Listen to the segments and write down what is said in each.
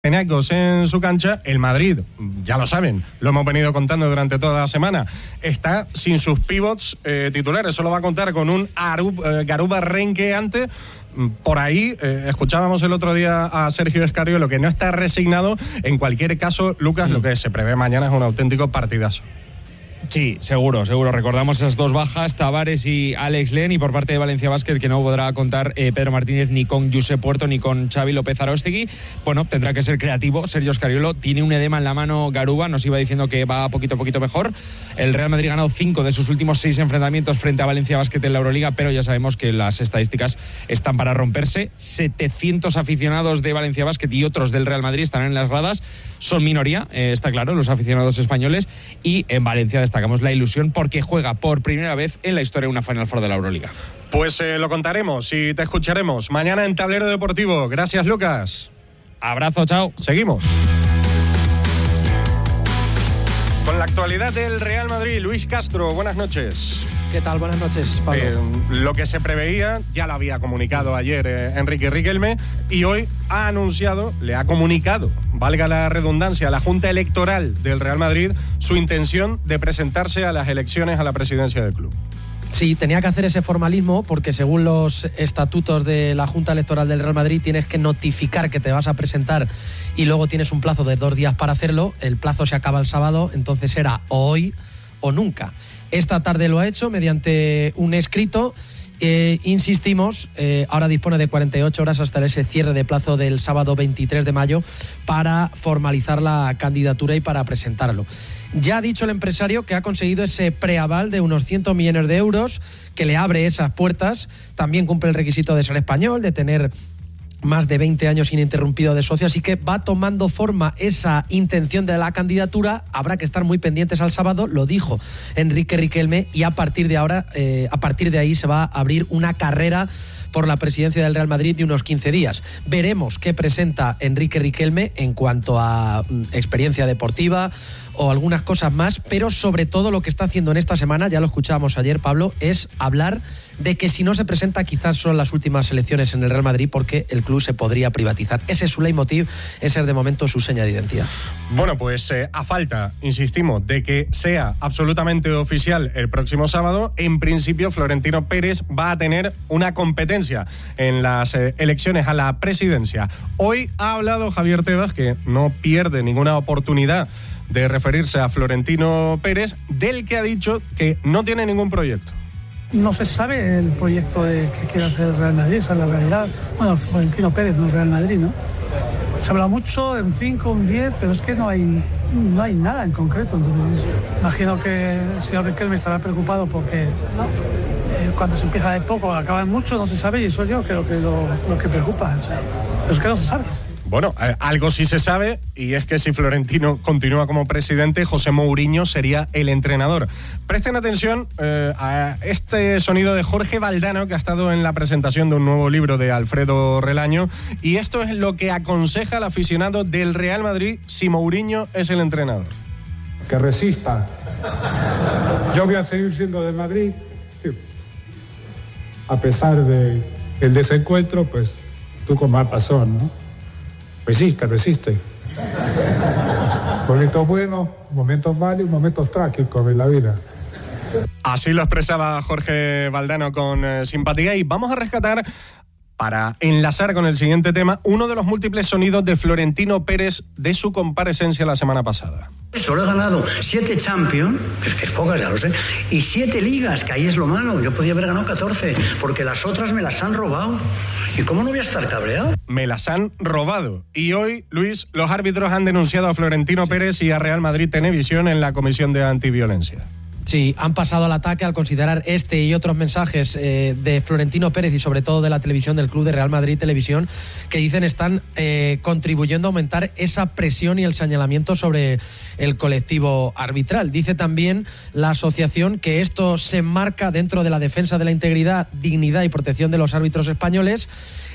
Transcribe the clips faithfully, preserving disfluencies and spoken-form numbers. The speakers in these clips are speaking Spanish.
Panathinaikos en su cancha. El Madrid, ya lo saben, lo hemos venido contando durante toda la semana, está sin sus pivots eh, titulares, solo va a contar con un Arup, eh, Garuba renqueante. Por ahí, eh, escuchábamos el otro día a Sergio Escariolo, que no está resignado. En cualquier caso, Lucas, mm. lo que se prevé mañana es un auténtico partidazo. Sí, seguro, seguro. Recordamos esas dos bajas, Tavares y Alex Len, y por parte de Valencia Basket, que no podrá contar eh, Pedro Martínez ni con Josep Puerto ni con Xavi López Aróstegui. Bueno, tendrá que ser creativo. Sergio Escariolo tiene un edema en la mano Garuba, nos iba diciendo que va poquito a poquito mejor. El Real Madrid ha ganado cinco de sus últimos seis enfrentamientos frente a Valencia Basket en la Euroliga, pero ya sabemos que las estadísticas están para romperse. setecientos aficionados de Valencia Basket y otros del Real Madrid están en las gradas. Son minoría, eh, está claro, los aficionados españoles, y en Valencia destacamos la ilusión porque juega por primera vez en la historia una Final Four de la Euroliga. Pues eh, lo contaremos y te escucharemos mañana en Tablero Deportivo. Gracias, Lucas. Abrazo, chao. Seguimos con la actualidad del Real Madrid. Luis Castro, buenas noches. ¿Qué tal? Buenas noches, Pablo. Eh, lo que se preveía, ya lo había comunicado ayer eh, Enrique Riquelme, y hoy ha anunciado, le ha comunicado, valga la redundancia, a la Junta Electoral del Real Madrid su intención de presentarse a las elecciones a la presidencia del club. Sí, tenía que hacer ese formalismo porque según los estatutos de la Junta Electoral del Real Madrid tienes que notificar que te vas a presentar y luego tienes un plazo de dos días para hacerlo. El plazo se acaba el sábado, entonces era hoy o nunca. Esta tarde lo ha hecho mediante un escrito. Eh, insistimos, eh, ahora dispone de cuarenta y ocho horas hasta ese cierre de plazo del sábado veintitrés de mayo para formalizar la candidatura y para presentarlo. Ya ha dicho el empresario que ha conseguido ese preaval de unos cien millones de euros que le abre esas puertas. También cumple el requisito de ser español, de tener más de veinte años ininterrumpido de socio, así que va tomando forma esa intención de la candidatura. Habrá que estar muy pendientes al sábado, lo dijo Enrique Riquelme, y a partir de ahora, eh, a partir de ahí se va a abrir una carrera por la presidencia del Real Madrid de unos quince días. Veremos qué presenta Enrique Riquelme en cuanto a mm, experiencia deportiva o algunas cosas más, pero sobre todo lo que está haciendo en esta semana, ya lo escuchábamos ayer, Pablo, es hablar de que si no se presenta quizás son las últimas elecciones en el Real Madrid porque el club se podría privatizar. Ese es su leitmotiv, ese es de momento su seña de identidad. Bueno, pues eh, a falta, insistimos, de que sea absolutamente oficial el próximo sábado, en principio Florentino Pérez va a tener una competencia en las eh, elecciones a la presidencia. Hoy ha hablado Javier Tebas, que no pierde ninguna oportunidad de referirse a Florentino Pérez, del que ha dicho que no tiene ningún proyecto. No se sabe el proyecto de que quiere hacer el Real Madrid, esa es la realidad. Bueno, Florentino Pérez, no el Real Madrid, ¿no? Se habla mucho de un cinco, un diez, pero es que no hay, no hay nada en concreto. Entonces, imagino que el señor Riquelme estará preocupado porque eh, cuando se empieza de poco acaba en mucho, no se sabe, y eso yo creo que es lo, lo que preocupa. O sea, pero es que no se sabe. Bueno, eh, algo sí se sabe, y es que si Florentino continúa como presidente, José Mourinho sería el entrenador. Presten atención eh, a este sonido de Jorge Valdano, que ha estado en la presentación de un nuevo libro de Alfredo Relaño, y esto es lo que aconseja al aficionado del Real Madrid si Mourinho es el entrenador. Que resista. Yo voy a seguir siendo del Madrid. A pesar del desencuentro, pues tú con más razón, ¿no? Resiste, resiste. Momentos buenos, momentos malos y momentos trágicos en la vida. Así lo expresaba Jorge Valdano con eh, simpatía, y vamos a rescatar, para enlazar con el siguiente tema, uno de los múltiples sonidos de Florentino Pérez de su comparecencia la semana pasada. Solo he ganado siete Champions, que es que es pocas, ya lo sé, y siete ligas, que ahí es lo malo. Yo podía haber ganado catorce, porque las otras me las han robado. ¿Y cómo no voy a estar cabreado? Me las han robado. Y hoy, Luis, los árbitros han denunciado a Florentino Pérez y a Real Madrid Televisión en la Comisión de Antiviolencia. Sí, han pasado al ataque al considerar este y otros mensajes eh, de Florentino Pérez y sobre todo de la televisión del club de Real Madrid Televisión, que dicen están eh, contribuyendo a aumentar esa presión y el señalamiento sobre el colectivo arbitral. Dice también la asociación que esto se enmarca dentro de la defensa de la integridad, dignidad y protección de los árbitros españoles,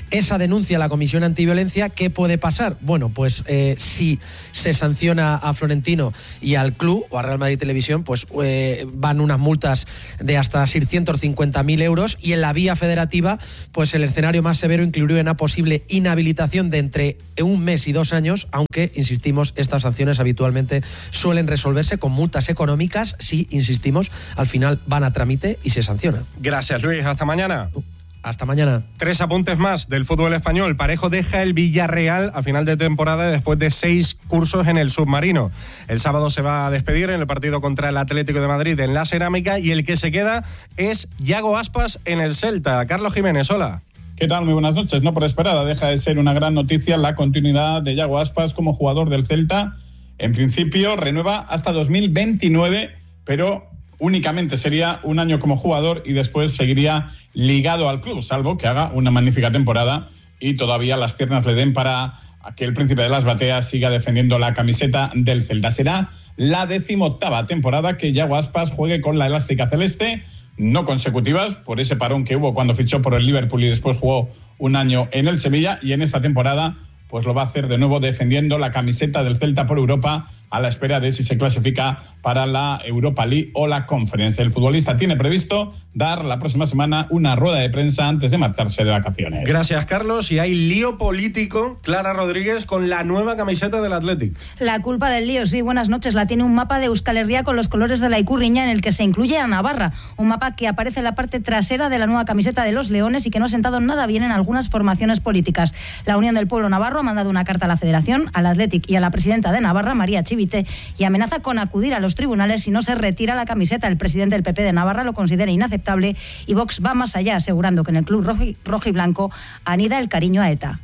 esa denuncia a la Comisión Antiviolencia. ¿Qué puede pasar? Bueno, pues eh, si se sanciona a Florentino y al club o a Real Madrid Televisión, pues eh, van unas multas de hasta seiscientos cincuenta mil euros, y en la vía federativa, pues el escenario más severo incluiría una posible inhabilitación de entre un mes y dos años, aunque, insistimos, estas sanciones habitualmente suelen resolverse con multas económicas si, insistimos, al final van a trámite y se sanciona. Gracias, Luis. Hasta mañana. Hasta mañana. Tres apuntes más del fútbol español. Parejo deja el Villarreal a final de temporada después de seis cursos en el submarino. El sábado se va a despedir en el partido contra el Atlético de Madrid en la Cerámica, y el que se queda es Yago Aspas en el Celta. Carlos Jiménez, hola. ¿Qué tal? Muy buenas noches. No por esperada, deja de ser una gran noticia la continuidad de Yago Aspas como jugador del Celta. En principio renueva hasta dos mil veintinueve, pero únicamente sería un año como jugador y después seguiría ligado al club, salvo que haga una magnífica temporada y todavía las piernas le den para que el príncipe de las bateas siga defendiendo la camiseta del Celta. Será la decimoctava temporada que Yago Aspas juegue con la elástica celeste, no consecutivas por ese parón que hubo cuando fichó por el Liverpool y después jugó un año en el Sevilla, y en esta temporada pues lo va a hacer de nuevo defendiendo la camiseta del Celta por Europa, a la espera de si se clasifica para la Europa League o la Conference. El futbolista tiene previsto dar la próxima semana una rueda de prensa antes de marcharse de vacaciones. Gracias, Carlos. Y hay lío político, Clara Rodríguez, con la nueva camiseta del Athletic. La culpa del lío, sí, buenas noches. La tiene un mapa de Euskal Herria con los colores de la Ikurriña, en el que se incluye a Navarra. Un mapa que aparece en la parte trasera de la nueva camiseta de los Leones y que no ha sentado nada bien en algunas formaciones políticas. La Unión del Pueblo Navarro ha mandado una carta a la Federación, al Athletic y a la presidenta de Navarra, María Chivite, y amenaza con acudir a los tribunales si no se retira la camiseta. El presidente del P P de Navarra lo considera inaceptable, y Vox va más allá, asegurando que en el club rojo y, rojo y blanco anida el cariño a ETA.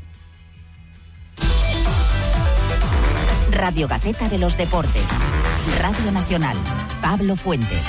Radio Gaceta de los Deportes. Radio Nacional. Pablo Fuentes.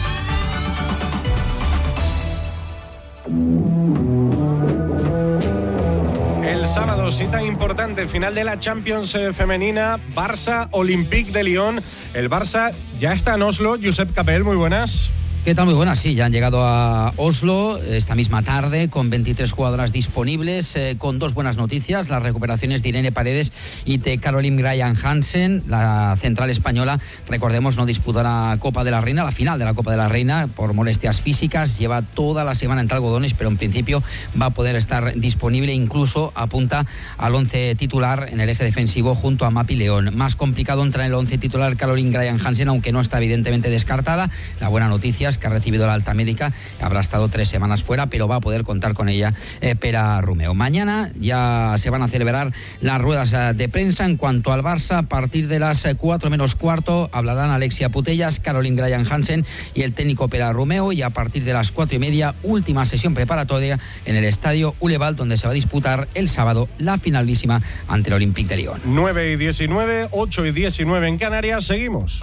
El sábado, cita importante, final de la Champions femenina, Barça Olympique de Lyon. El Barça ya está en Oslo. Josep Capel, muy buenas. ¿Qué tal? Muy buenas, sí, ya han llegado a Oslo esta misma tarde con veintitrés jugadoras disponibles, eh, con dos buenas noticias: las recuperaciones de Irene Paredes y de Caroline Graham Hansen. La central española, recordemos, no disputó la Copa de la Reina, la final de la Copa de la Reina, por molestias físicas. Lleva toda la semana entre algodones, pero en principio va a poder estar disponible, incluso apunta al once titular en el eje defensivo junto a Mapi León. Más complicado entrar en el once titular Caroline Graham Hansen, aunque no está evidentemente descartada. La buena noticia es que ha recibido la alta médica, habrá estado tres semanas fuera, pero va a poder contar con ella eh, Pera Rumeo. Mañana ya se van a celebrar las ruedas eh, de prensa. En cuanto al Barça, a partir de las cuatro menos cuarto hablarán Alexia Putellas, Caroline Graham Hansen y el técnico Pera Rumeo, y a partir de las cuatro y media, última sesión preparatoria en el estadio Uleval, donde se va a disputar el sábado la finalísima ante el Olympique de Lyon. nueve y diecinueve, ocho y diecinueve en Canarias, seguimos.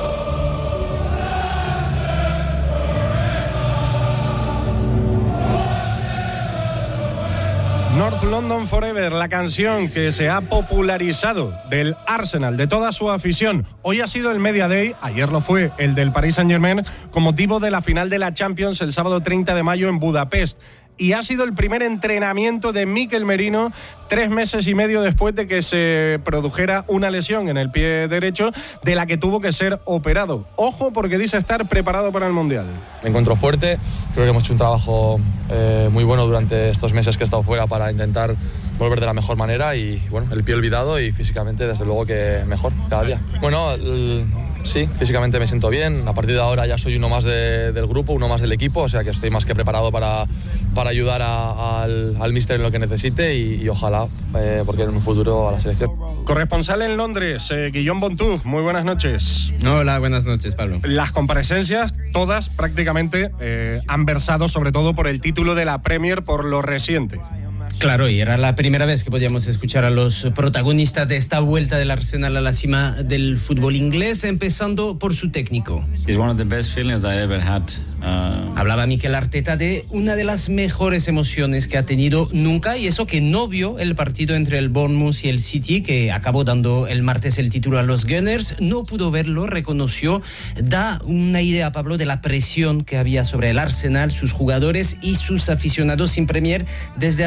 North London Forever, la canción que se ha popularizado del Arsenal, de toda su afición. Hoy ha sido el Media Day, ayer lo fue el del Paris Saint-Germain, con motivo de la final de la Champions el sábado treinta de mayo en Budapest. Y ha sido el primer entrenamiento de Mikel Merino tres meses y medio después de que se produjera una lesión en el pie derecho, de la que tuvo que ser operado. Ojo, porque dice estar preparado para el Mundial. Me encuentro fuerte, creo que hemos hecho un trabajo eh, muy bueno durante estos meses que he estado fuera para intentar volver de la mejor manera, y bueno, el pie olvidado y físicamente desde luego que mejor cada día. Bueno, el, sí, físicamente me siento bien, a partir de ahora ya soy uno más de, del grupo, uno más del equipo, o sea que estoy más que preparado para, para ayudar a, al, al míster en lo que necesite, y, y ojalá, eh, porque en un futuro a la selección. Corresponsal en Londres, eh, Guillaume Bontú, muy buenas noches. Hola, buenas noches, Pablo. Las comparecencias, todas prácticamente, eh, han versado sobre todo por el título de la Premier, por lo reciente. Claro, y era la primera vez que podíamos escuchar a los protagonistas de esta vuelta del Arsenal a la cima del fútbol inglés, empezando por su técnico. It's one of the best feelings I ever had. Uh... Hablaba Mikel Arteta de una de las mejores emociones que ha tenido nunca, y eso que no vio el partido entre el Bournemouth y el City, que acabó dando el martes el título a los Gunners. No pudo verlo, reconoció. Da una idea, Pablo, de la presión que había sobre el Arsenal, sus jugadores y sus aficionados sin Premier desde hace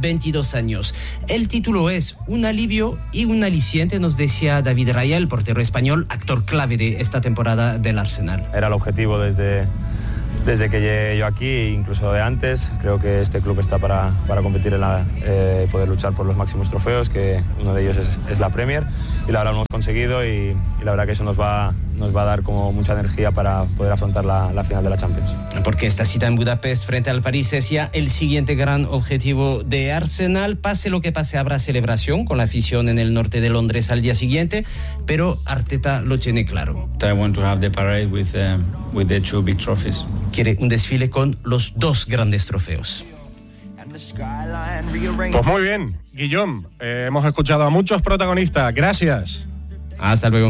veintidós años. El título es un alivio y un aliciente, nos decía David Raya, el portero español, actor clave de esta temporada del Arsenal. Era el objetivo desde, desde que llegué yo aquí, incluso de antes. Creo que este club está para, para competir y eh, poder luchar por los máximos trofeos, que uno de ellos es, es la Premier, y la verdad lo hemos conseguido y, y la verdad que eso nos va, nos va a dar como mucha energía para poder afrontar la, la final de la Champions. Porque esta cita en Budapest frente al París es ya el siguiente gran objetivo de Arsenal. Pase lo que pase, habrá celebración con la afición en el norte de Londres al día siguiente, pero Arteta lo tiene claro. I want to have the parade with, um, with the two big trophies. Quiere un desfile con los dos grandes trofeos. Pues muy bien, Guillaume, eh, hemos escuchado a muchos protagonistas, gracias. Hasta luego.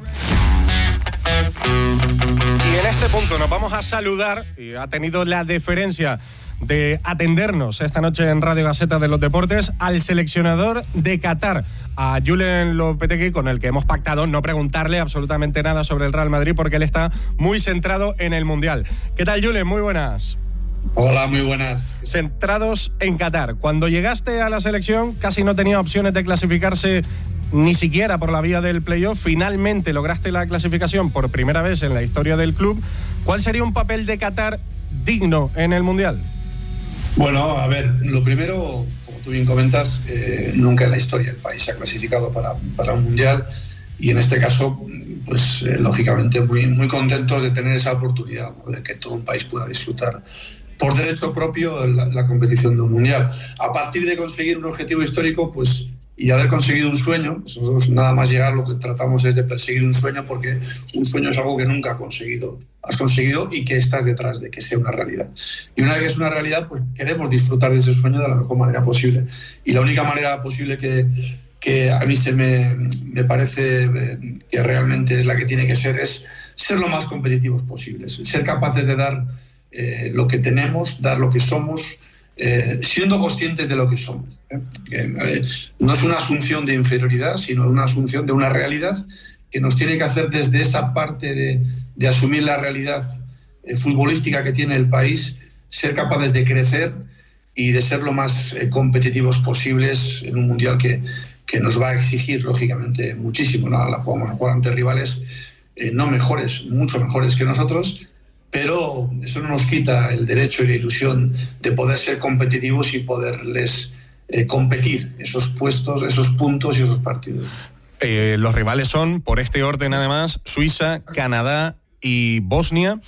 Y en este punto nos vamos a saludar, y ha tenido la deferencia de atendernos esta noche en Radio Gaceta de los Deportes, al seleccionador de Qatar, a Julen Lopetegui, con el que hemos pactado no preguntarle absolutamente nada sobre el Real Madrid porque él está muy centrado en el Mundial. ¿Qué tal, Julen? Muy buenas. Hola, muy buenas. Centrados en Qatar. Cuando llegaste a la selección casi no tenía opciones de clasificarse ni siquiera por la vía del playoff. Finalmente lograste la clasificación por primera vez en la historia del club. ¿Cuál sería un papel de Qatar digno en el Mundial? Bueno, a ver, lo primero, como tú bien comentas, eh, nunca en la historia el país se ha clasificado para, para un Mundial y en este caso, pues eh, lógicamente muy, muy contentos de tener esa oportunidad, ¿no? De que todo un país pueda disfrutar por derecho propio la, la competición de un Mundial. A partir de conseguir un objetivo histórico, pues y haber conseguido un sueño, nosotros nada más llegar lo que tratamos es de perseguir un sueño, porque un sueño es algo que nunca has conseguido, has conseguido y que estás detrás de que sea una realidad. Y una vez que es una realidad, pues queremos disfrutar de ese sueño de la mejor manera posible. Y la única manera posible que, que a mí se me, me parece que realmente es la que tiene que ser es ser lo más competitivos posibles, ser capaces de dar eh, lo que tenemos, dar lo que somos, Eh, siendo conscientes de lo que somos. ¿eh? Que, eh, no es una asunción de inferioridad, sino una asunción de una realidad que nos tiene que hacer desde esa parte de, de asumir la realidad eh, futbolística que tiene el país, ser capaces de crecer y de ser lo más eh, competitivos posibles en un mundial que, que nos va a exigir, lógicamente, muchísimo. ¿no? La podemos jugar ante rivales eh, no mejores, mucho mejores que nosotros, pero eso no nos quita el derecho y la ilusión de poder ser competitivos y poderles eh, competir esos puestos, esos puntos y esos partidos. Eh, los rivales son, por este orden además, Suiza, Canadá y Bosnia.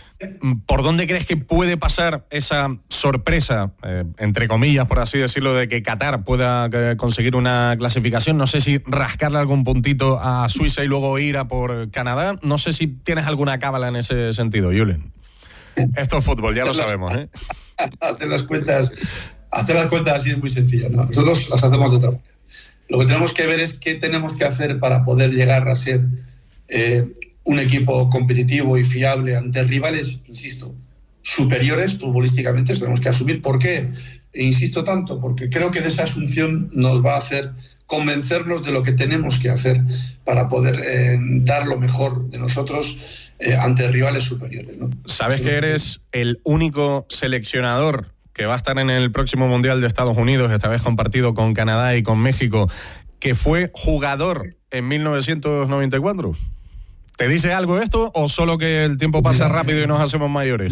¿Por dónde crees que puede pasar esa sorpresa, eh, entre comillas, por así decirlo, de que Qatar pueda eh, conseguir una clasificación? No sé si rascarle algún puntito a Suiza y luego ir a por Canadá. No sé si tienes alguna cábala en ese sentido, Julen. Esto es fútbol, ya lo sabemos, ¿eh? Hacer las cuentas, hacer las cuentas así es muy sencillo, ¿no? Nosotros las hacemos de otra manera. Lo que tenemos que ver es qué tenemos que hacer para poder llegar a ser eh, un equipo competitivo y fiable ante rivales, insisto, superiores futbolísticamente. Eso tenemos que asumir. ¿Por qué? E insisto tanto, porque creo que de esa asunción nos va a hacer convencernos de lo que tenemos que hacer para poder eh, dar lo mejor de nosotros eh, ante rivales superiores, ¿no? ¿Sabes que eres el único seleccionador que va a estar en el próximo Mundial de Estados Unidos, esta vez compartido con Canadá y con México, que fue jugador en mil novecientos noventa y cuatro? ¿Te dice algo esto o solo que el tiempo pasa rápido y nos hacemos mayores?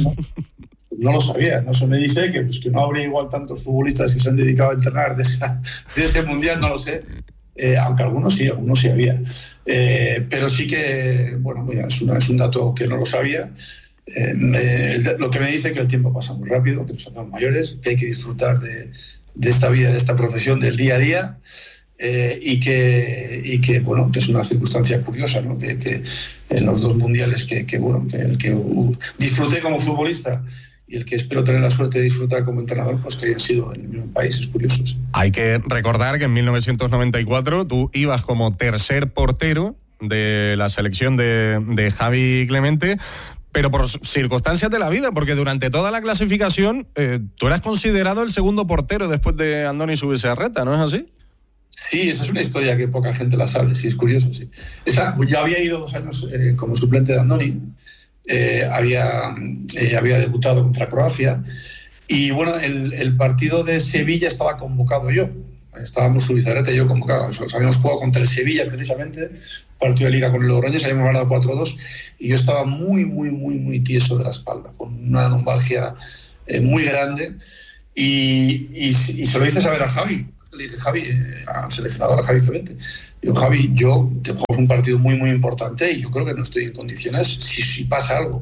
No lo sabía, no se me dice que, pues, que no habría igual tantos futbolistas que se han dedicado a entrenar de, esa, de ese mundial, no lo sé, eh, aunque algunos sí, algunos sí había. Eh, pero sí que, bueno, mira, es, una, es un dato que no lo sabía. Eh, me, lo que me dice que el tiempo pasa muy rápido, que nos hacemos mayores, que hay que disfrutar de, de esta vida, de esta profesión, del día a día. Eh, y, que, y que, bueno, que es una circunstancia curiosa, ¿no? Que, que en los dos mundiales que, que, bueno, que el que uh, disfruté como futbolista y el que espero tener la suerte de disfrutar como entrenador, pues que hayan sido en el mismo país, es curioso. ¿Sí? Hay que recordar que en mil novecientos noventa y cuatro tú ibas como tercer portero de la selección de, de Javi Clemente, pero por circunstancias de la vida, porque durante toda la clasificación eh, tú eras considerado el segundo portero después de Andoni Zubizarreta, ¿no es así? Sí, esa es una historia que poca gente la sabe, sí, es curioso, sí. Esa, yo había ido dos años eh, como suplente de Andoni, eh, había, eh, había debutado contra Croacia Y bueno, el, el partido de Sevilla estaba convocado yo. Estábamos su Bizarreta y yo convocados. Habíamos jugado contra el Sevilla precisamente, partido de liga con el Logroñés, habíamos ganado cuatro dos y yo estaba muy, muy, muy, muy tieso de la espalda, con una lumbalgia eh, muy grande y, y, y se lo hice saber a Javi. Le dije, Javi, eh, al seleccionador, a Javi Clemente, digo, Javi, yo te juego un partido muy, muy importante y yo creo que no estoy en condiciones si, si pasa algo.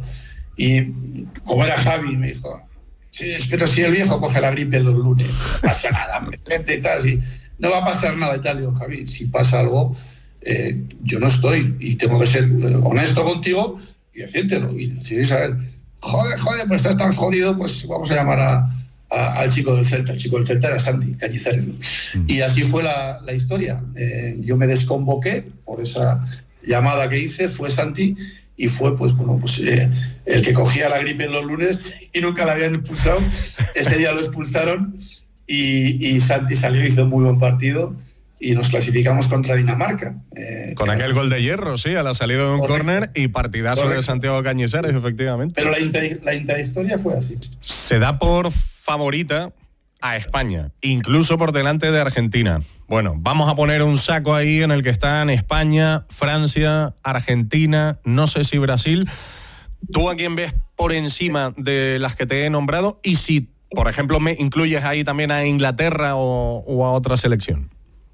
Y como era Javi, me dijo, sí, pero si el viejo coge la gripe los lunes, no pasa nada, hombre, y tal, sí, no va a pasar nada y tal. Digo, Javi, si pasa algo, eh, yo no estoy y tengo que ser honesto contigo y decírtelo. Y decir, Isabel, joder, joder, pues estás tan jodido, pues vamos a llamar a, a, al chico del Celta. El chico del Celta era Santi Cañizares, ¿no? Mm. Y así fue la, la historia. Eh, yo me desconvoqué por esa llamada que hice, fue Santi. Y fue, pues, bueno, pues eh, el que cogía la gripe los lunes y nunca la habían expulsado. Ese día lo expulsaron y, y Santi salió, hizo un muy buen partido y nos clasificamos contra Dinamarca. Eh, Con aquel gol de hierro, sí, a la salida de un córner y partidazo Correcto. de Santiago Cañizares, efectivamente. Pero la, inter, la interhistoria fue así. Se da por favorita a España, incluso por delante de Argentina. Bueno, vamos a poner un saco ahí en el que están España, Francia, Argentina, no sé si Brasil. ¿Tú a quién ves por encima de las que te he nombrado? Y si, por ejemplo, me incluyes ahí también a Inglaterra o, o a otra selección.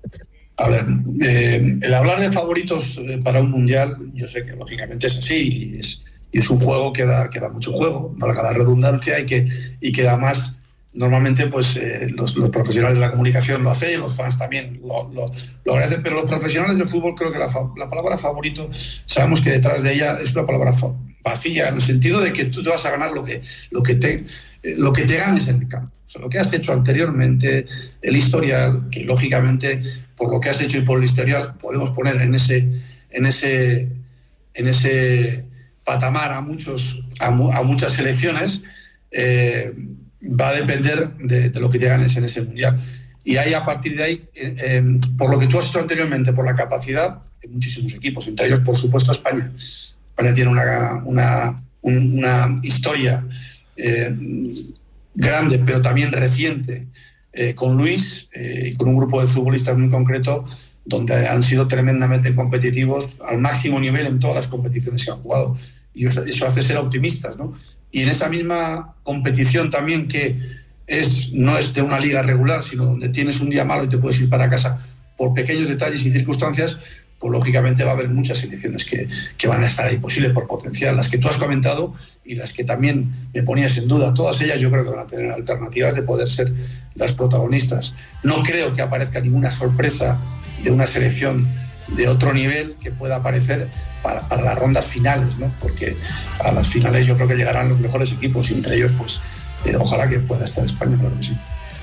A ver, eh, el hablar de favoritos para un mundial, yo sé que lógicamente es así, y es, y es un juego que da, que da mucho juego, valga la redundancia, y que, y que además normalmente pues eh, los, los profesionales de la comunicación lo hacen, los fans también lo, lo, lo agradecen, pero los profesionales del fútbol creo que la, la palabra favorito, sabemos que detrás de ella es una palabra vacía, en el sentido de que tú te vas a ganar lo que, lo que, te, eh, lo que te ganes en el campo. O sea, lo que has hecho anteriormente, el historial, que lógicamente por lo que has hecho y por el historial podemos poner en ese, en ese, en ese patamar a, muchos, a, mu, a muchas selecciones, eh, va a depender de, de lo que te ganes en ese mundial. Y ahí, a partir de ahí, eh, eh, por lo que tú has hecho anteriormente, por la capacidad de muchísimos equipos, entre ellos, por supuesto, España. España tiene una, una, un, una historia eh, grande, pero también reciente, eh, con Luis eh, y con un grupo de futbolistas muy concreto, donde han sido tremendamente competitivos al máximo nivel en todas las competiciones que han jugado. Y eso, eso hace ser optimistas, ¿no? Y en esa misma competición también, que es, no es de una liga regular, sino donde tienes un día malo y te puedes ir para casa por pequeños detalles y circunstancias, pues lógicamente va a haber muchas selecciones que, que van a estar ahí posible por potencial. Las que tú has comentado y las que también me ponías en duda, todas ellas yo creo que van a tener alternativas de poder ser las protagonistas. No creo que aparezca ninguna sorpresa de una selección de otro nivel que pueda aparecer para, para las rondas finales, ¿no? Porque a las finales yo creo que llegarán los mejores equipos y entre ellos pues eh, ojalá que pueda estar España, claro que sí.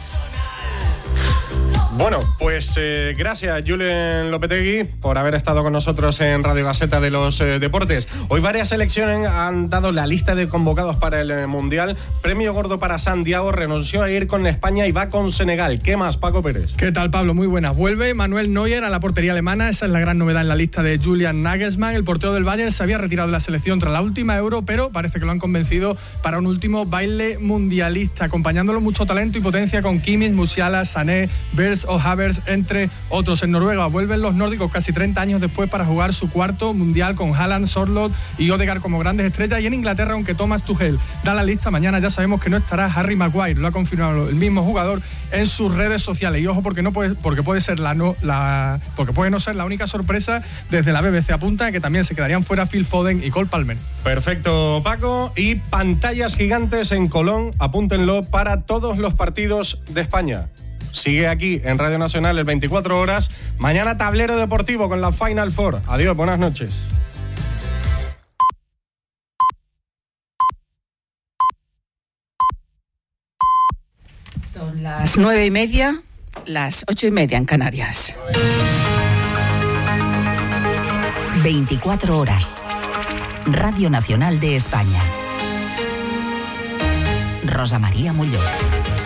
Bueno, pues eh, gracias Julen Lopetegui por haber estado con nosotros en Radio Gaceta de los eh, Deportes. Hoy varias selecciones han dado la lista de convocados para el eh, Mundial. Premio gordo para Santiago, renunció a ir con España y va con Senegal. ¿Qué más, Paco Pérez? ¿Qué tal, Pablo? Muy buenas. Vuelve Manuel Neuer a la portería alemana. Esa es la gran novedad en la lista de Julian Nagelsmann. El portero del Bayern se había retirado de la selección tras la última Euro, pero parece que lo han convencido para un último baile mundialista, acompañándolo mucho talento y potencia con Kimmich, Musiala, Sané, Vers o Havertz, entre otros. En Noruega vuelven los nórdicos casi treinta años después para jugar su cuarto mundial con Haaland, Sorloth y Odegaard como grandes estrellas. Y en Inglaterra, aunque Thomas Tuchel da la lista, mañana ya sabemos que no estará Harry Maguire. Lo ha confirmado el mismo jugador en sus redes sociales. Y ojo, porque no puede, porque puede ser la no la porque puede no ser la única sorpresa. Desde la B B C apunta que también se quedarían fuera Phil Foden y Cole Palmer. Perfecto, Paco. Y pantallas gigantes en Colón, apúntenlo, para todos los partidos de España. Sigue aquí en Radio Nacional el veinticuatro horas. Mañana tablero deportivo con la Final Four. Adiós, buenas noches. Son las nueve y media, las ocho y media en Canarias. veinticuatro horas. Radio Nacional de España. Rosa María Muñoz.